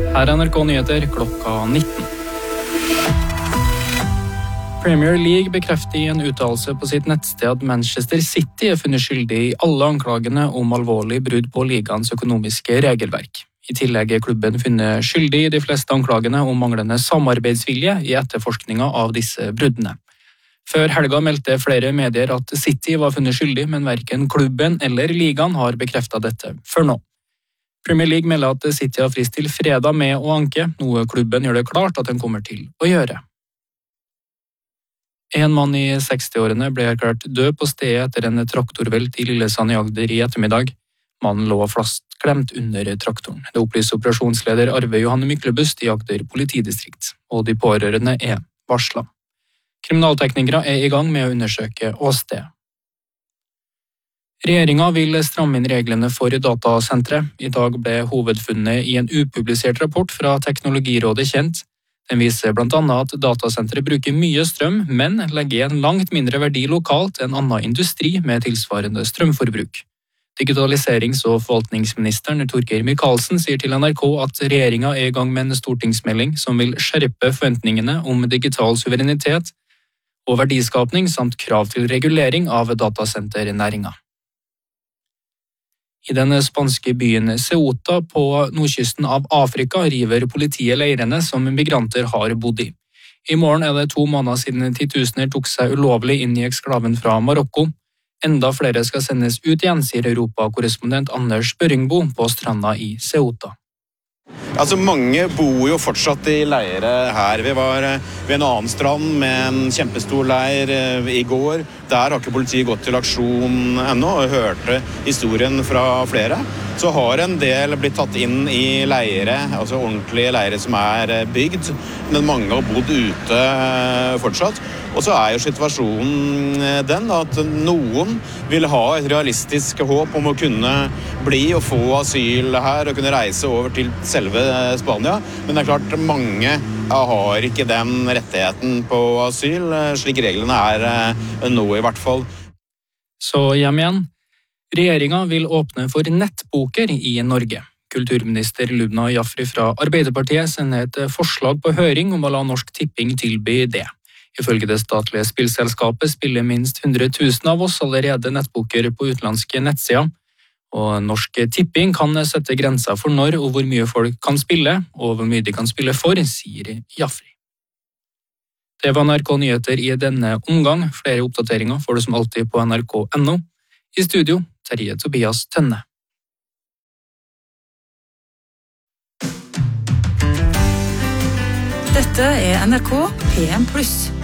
Her NRK Nyheter klokka 19. Premier League bekrefter i en uttalelse på sitt nettsted at Manchester City funnet skyldig i alle anklagene om alvorlig brudd på ligaens økonomiske regelverk. I tillegg klubben funnet skyldig i de fleste anklagene om manglende samarbeidsvilje i etterforskninga av disse bruddene. Før helga meldte flere medier at City var funnet skyldig, men verken klubben eller ligaen har bekreftet dette før nå. Premier League melder at City har frist til fredag med å anke, noe klubben gjør det klart at den kommer til å gjøre. En mann i 60-årene ble erklært død på stedet etter en traktorvelt i Lillesand i Agder i ettermiddag. Mannen lå fastklemt under traktoren. Det opplyser operasjonsleder Arve Johanne Myklebust i Agder politidistrikt, og de pårørende er varslet. Kriminalteknikere er i gang med å undersøke åstedet. Regjeringen vil stramme inn reglene for datasentre. I dag ble hovedfunnet i en upublisert rapport fra Teknologirådet kjent. Den viser blant annet at datasentre bruker mye strøm, men legger igjen langt mindre verdi lokalt enn annen industri med tilsvarende strømforbruk. Digitaliserings- og forvaltningsministeren Torgeir Micaelsen sier til NRK at regjeringen er i gang med en stortingsmelding som vil skjerpe forventningene om digital suverenitet og verdiskapning samt krav til regulering av datasenternæringen. I den spanske byen Ceuta på nordkysten av Afrika river politiet leirene som migranter har bodd i. I morgen er det 2 måneder siden titusener tok seg ulovlig inn i eksklaven fra Marokko. Enda flere skal sendes ut igjen, sier Europa-korrespondent Anders Børringbo på stranda i Ceuta. Altså, mange bor jo fortsatt i leire her. Vi var ved en annen strand med en kjempestor leir i går. Der har ikke politiet gått til aksjon ennå, og hørte historien fra flere. Så har en del blitt tatt inn i leire, altså ordentlige leire som er bygd, men mange har bodd ute fortsatt. Og så er jo situasjonen den at noen vil ha et realistisk håp om å kunne bli og få asyl her og kunne reise over til selve Spania. Men det er klart mange har ikke den rettigheten på asyl, slik reglene er nå i hvert fall. Så hjem igjen. Regjeringen vil åpne for nettpoker i Norge. Kulturminister Lubna Jafri fra Arbeiderpartiet sender et forslag på høring om å la Norsk Tipping tilby det. Ifølge det statlige spillselskapet spiller minst 100 000 av oss allerede nettpoker på utenlandske nettsider. Og Norsk Tipping kan sette grenser for når og hvor mye folk kan spille, og hvor mye de kan spille for, sier Jafri. Det var NRK Nyheter i denne omgang. Flere oppdateringer får du som alltid på nrk.no. I studio, Terje Tobias Tønne. Dette er NRK PM+.